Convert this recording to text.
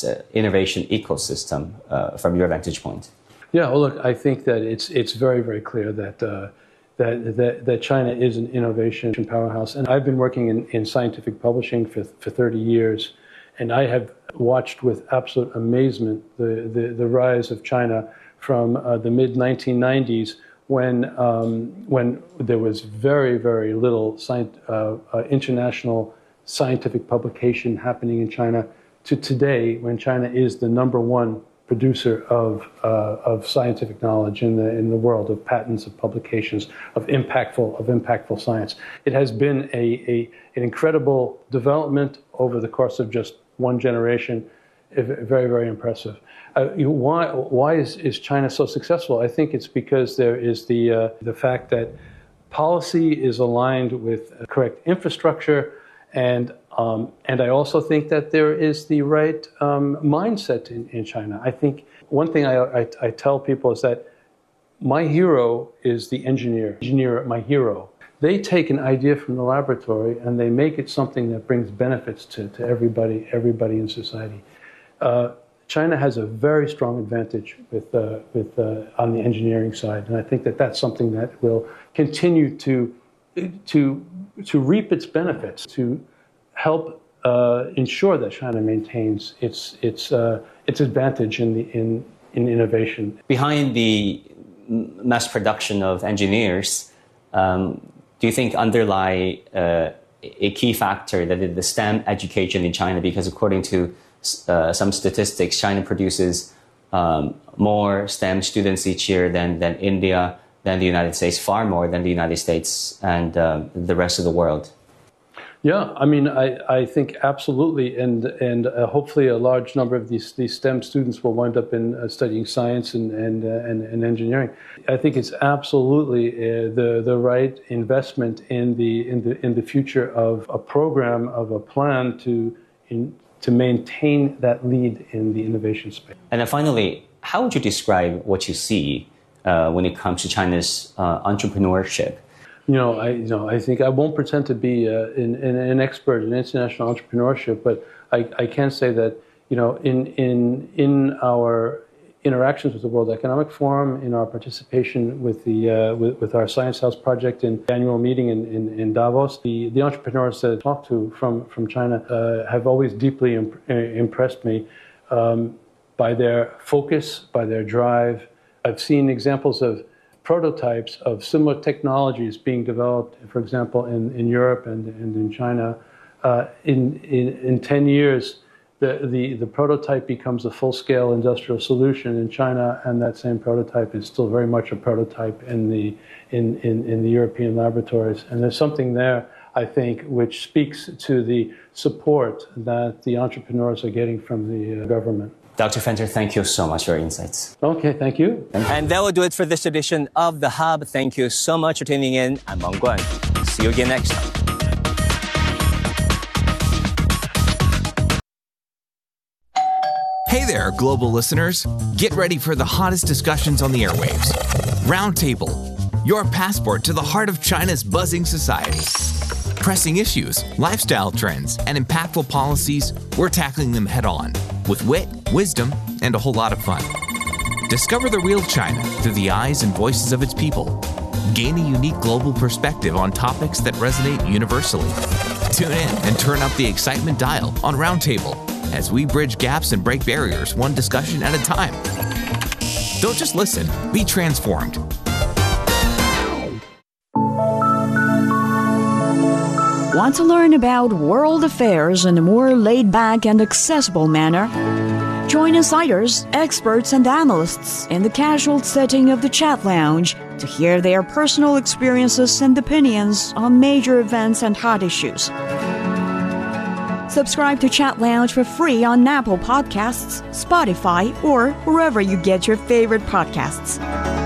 innovation ecosystem from your vantage point? Yeah, well, look, I think that it's very, very clear that China is an innovation powerhouse. And I've been working in scientific publishing for 30 years, and I have watched with absolute amazement the rise of China from the mid-1990s when there was very, very little international scientific publication happening in China, to today, when China is the number one producer of scientific knowledge in the world, of patents, of publications, of impactful science. It has been an incredible development over the course of just one generation. Very, very impressive. Why is China so successful? I think it's because there is the fact that policy is aligned with correct infrastructure, and I also think that there is the right mindset in China. I think one thing I tell people is that my hero is the engineer, my hero. They take an idea from the laboratory and they make it something that brings benefits to everybody in society. China has a very strong advantage on the engineering side, and I think that that's something that will continue to reap its benefits, to help ensure that China maintains its advantage in innovation. Behind the mass production of engineers, do you think underlie a key factor that is the STEM education in China? Because according to some statistics, China produces more STEM students each year than India, than the United States, far more than the United States and the rest of the world. Yeah, I mean, I think absolutely, and hopefully a large number of these STEM students will wind up in studying science and engineering. I think it's absolutely the right investment in the future of a program, of a plan to maintain that lead in the innovation space. And then finally, how would you describe what you see when it comes to China's entrepreneurship? I think I won't pretend to be an expert in international entrepreneurship, but I can say that, in our interactions with the World Economic Forum, in our participation with our Science House project in the annual meeting in Davos, the entrepreneurs that I talked to from China have always deeply impressed me by their focus, by their drive. I've seen examples of prototypes of similar technologies being developed, for example, in Europe and in China. In 10 years, the prototype becomes a full-scale industrial solution in China, and that same prototype is still very much a prototype in the European laboratories. And there's something there, I think, which speaks to the support that the entrepreneurs are getting from the government. Dr. Fenter, thank you so much for your insights. Okay, thank you. And that will do it for this edition of The Hub. Thank you so much for tuning in. I'm Meng Guan. See you again next time. Hey there, global listeners. Get ready for the hottest discussions on the airwaves. Roundtable, your passport to the heart of China's buzzing society. Pressing issues, lifestyle trends, and impactful policies, we're tackling them head on with wit, wisdom, and a whole lot of fun. Discover the real China through the eyes and voices of its people. Gain a unique global perspective on topics that resonate universally. Tune in and turn up the excitement dial on Roundtable as we bridge gaps and break barriers one discussion at a time. Don't just listen, be transformed. Want to learn about world affairs in a more laid-back and accessible manner? Join insiders, experts, and analysts in the casual setting of the Chat Lounge to hear their personal experiences and opinions on major events and hot issues. Subscribe to Chat Lounge for free on Apple Podcasts, Spotify, or wherever you get your favorite podcasts.